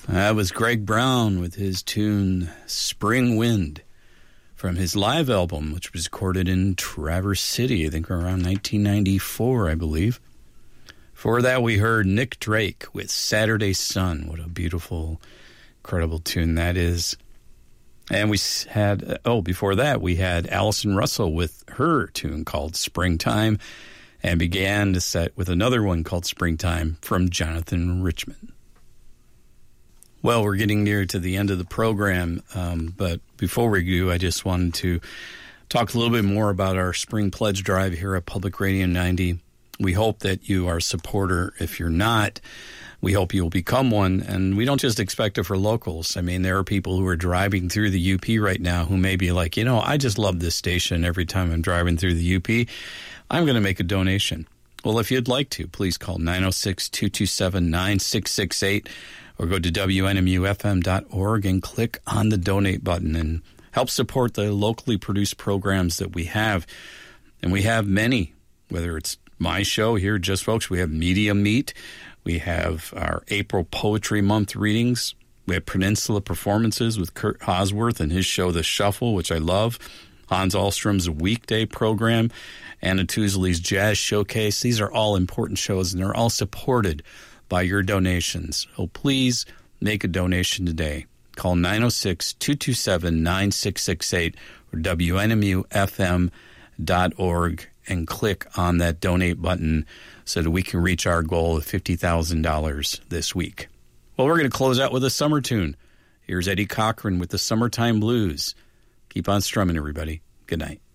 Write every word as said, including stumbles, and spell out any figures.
That was Greg Brown with his tune Spring Wind from his live album, which was recorded in Traverse City, I think around nineteen ninety-four, I believe. Before that, we heard Nick Drake with Saturday Sun. What a beautiful, incredible tune that is. And we had, oh, before that, we had Allison Russell with her tune called Springtime, and began the set with another one called Springtime from Jonathan Richman. Well, we're getting near to the end of the program, um, but before we do, I just wanted to talk a little bit more about our Spring Pledge Drive here at Public Radio ninety. We hope that you are a supporter. If you're not, we hope you'll become one, and we don't just expect it for locals. I mean, there are people who are driving through the U P right now who may be like, you know, I just love this station. Every time I'm driving through the U P, I'm going to make a donation. Well, if you'd like to, please call nine oh six, two two seven, nine six six eight or go to W N M U F M dot org and click on the donate button and help support the locally produced programs that we have. And we have many, whether it's my show here, Just Folks, we have Media Meet, we have our April Poetry Month readings, we have Peninsula Performances with Kurt Hosworth and his show The Shuffle, which I love, Hans Alstrom's weekday program, Anna Toosley's Jazz Showcase. These are all important shows, and they're all supported by your donations. So please make a donation today. Call nine oh six, two two seven, nine six six eight or W N M U F M dot org and click on that donate button so that we can reach our goal of fifty thousand dollars this week. Well, we're going to close out with a summer tune. Here's Eddie Cochran with the Summertime Blues. Keep on strumming, everybody. Good night.